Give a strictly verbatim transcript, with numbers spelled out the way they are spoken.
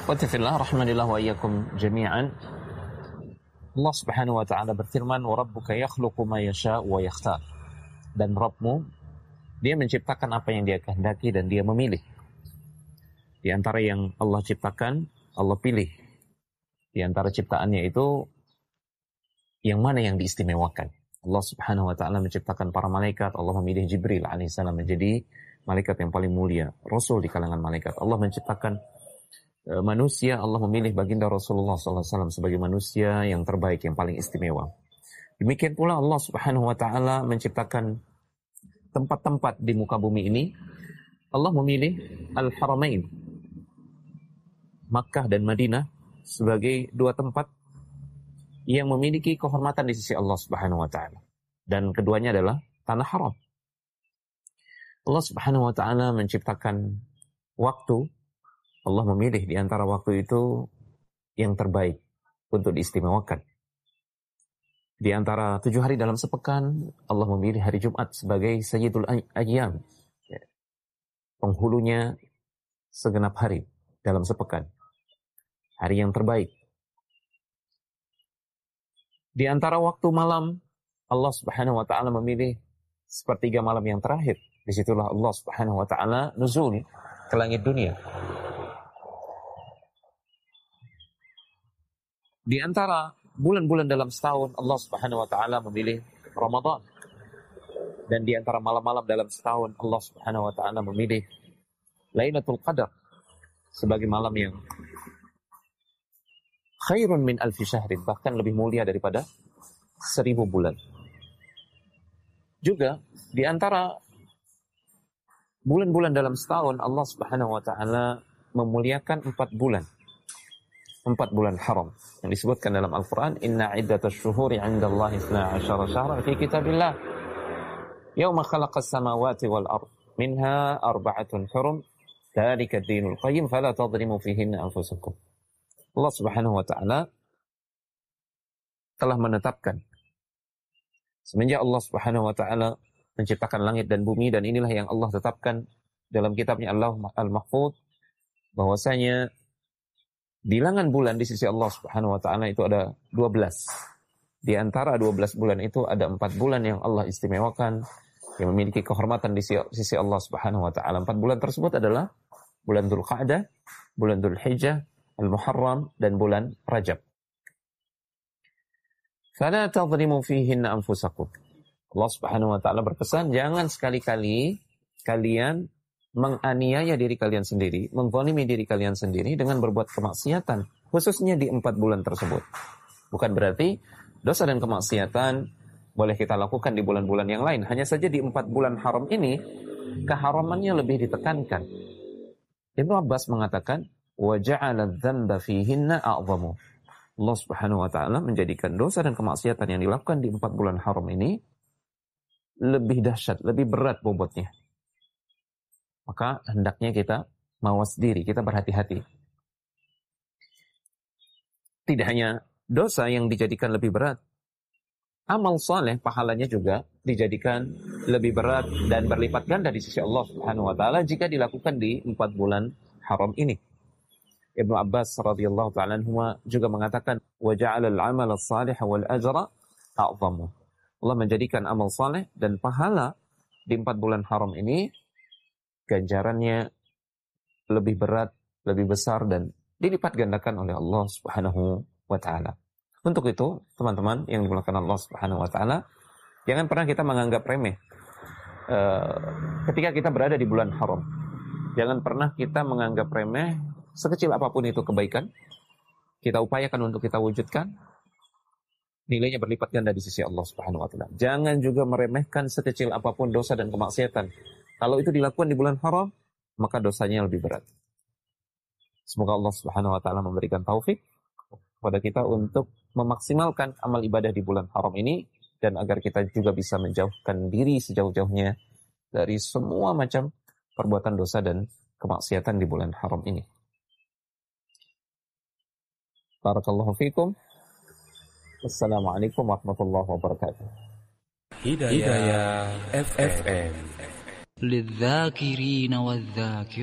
Ikhwati fillah rahimanillah wa iyyakum jami'an. Allah Subhanahu wa taala berfirman, "Wa rabbuka yakhluqu ma yasha' wa yakhtar." Dan Rabbmu, dia menciptakan apa yang dia kehendaki dan dia memilih. Di antara yang Allah ciptakan, Allah pilih. Di antara ciptaannya itu yang mana yang diistimewakan. Allah Subhanahu wa taala menciptakan para malaikat, Allah memilih Jibril alaihissalam menjadi malaikat yang paling mulia, rasul di kalangan malaikat. Allah menciptakan uh, manusia, Allah memilih baginda Rasulullah sallallahu alaihi wasallam sebagai manusia yang terbaik, yang paling istimewa. Demikian pula Allah Subhanahu wa taala menciptakan tempat-tempat di muka bumi ini. Allah memilih Al-Haramain, Makkah dan Madinah, sebagai dua tempat yang memiliki kehormatan di sisi Allah Subhanahu wa taala. Dan keduanya adalah tanah haram. Allah Subhanahu wa taala menciptakan waktu. Allah memilih di antara waktu itu yang terbaik untuk diistimewakan. Di antara tujuh hari dalam sepekan, Allah memilih hari Jumat sebagai Sayyidul Ayyam, penghulunya segenap hari dalam sepekan, hari yang terbaik. Di antara waktu malam, Allah Subhanahu wa taala memilih sepertiga malam yang terakhir. Disitulah Allah Subhanahu wa taala nuzul ke langit dunia. Di antara bulan-bulan dalam setahun, Allah Subhanahu wa taala memilih Ramadan. Dan di antara malam-malam dalam setahun, Allah Subhanahu wa taala memilih Lailatul Qadar sebagai malam yang khairun min alfi syahrin, bahkan lebih mulia daripada seribu bulan. Juga di antara bulan-bulan dalam setahun, Allah Subhanahu wa taala memuliakan empat bulan. Empat bulan haram yang disebutkan dalam Al-Quran, inna iddatash syuhuri 'indallahi isna asyara syahran fi kitabillah yauma khalaqas samawati wal ard minha arba'atun hurum dzalika ad-dinul qayyim fala tadhlimu fihinna anfusakum. Allah Subhanahu wa taala telah menetapkan, semenjak Allah Subhanahu wa taala menciptakan langit dan bumi, dan inilah yang Allah tetapkan dalam kitabnya Allah Al-Mahfuz, bahwasanya bilangan bulan di sisi Allah Subhanahu wa taala itu ada dua belas. Di antara dua belas bulan itu ada empat bulan yang Allah istimewakan, yang memiliki kehormatan di sisi Allah Subhanahu wa taala. Empat bulan tersebut adalah bulan Dzulqa'dah, bulan Dzulhijjah, Al-Muharram, dan bulan Rajab. Fala tadhlimu fihinna anfusakum. Allah Subhanahu wa taala berpesan, jangan sekali-kali kalian menganiaya diri kalian sendiri, menzalimi diri kalian sendiri dengan berbuat kemaksiatan, khususnya di empat bulan tersebut. Bukan berarti dosa dan kemaksiatan boleh kita lakukan di bulan-bulan yang lain. Hanya saja di empat bulan haram ini, keharamannya lebih ditekankan. Ibnu Abbas mengatakan, wa ja'ala dzamba fihinna a'zamu. Allah Subhanahu wa taala menjadikan dosa dan kemaksiatan yang dilakukan di empat bulan haram ini lebih dahsyat, lebih berat bobotnya. Maka hendaknya kita mawas diri, kita berhati-hati. Tidak hanya dosa yang dijadikan lebih berat, amal saleh pahalanya juga dijadikan lebih berat dan berlipat ganda di sisi Allah Subhanahu wa taala jika dilakukan di empat bulan haram ini. Ibnu Abbas radhiyallahu ta'ala anhuma juga mengatakan, wa ja'ala al-'amala as-salih wal ajra a'zamu. Allah menjadikan amal saleh dan pahala di empat bulan haram ini ganjarannya lebih berat, lebih besar, dan dilipat gandakan oleh Allah Subhanahu wa taala. Untuk itu, teman-teman yang dimuliakan Allah Subhanahu wa taala, jangan pernah kita menganggap remeh uh, ketika kita berada di bulan haram. Jangan pernah kita menganggap remeh sekecil apapun itu kebaikan, kita upayakan untuk kita wujudkan, nilainya berlipat ganda di sisi Allah Subhanahu wa taala. Jangan juga meremehkan sekecil apapun dosa dan kemaksiatan. Kalau itu dilakukan di bulan haram, maka dosanya lebih berat. Semoga Allah Subhanahu wa taala memberikan taufik kepada kita untuk memaksimalkan amal ibadah di bulan haram ini, dan agar kita juga bisa menjauhkan diri sejauh-jauhnya dari semua macam perbuatan dosa dan kemaksiatan di bulan haram ini. Barakallahu fikum. Wassalamualaikum warahmatullahi wabarakatuh. Hidayah F M للذاكرين والذاكرات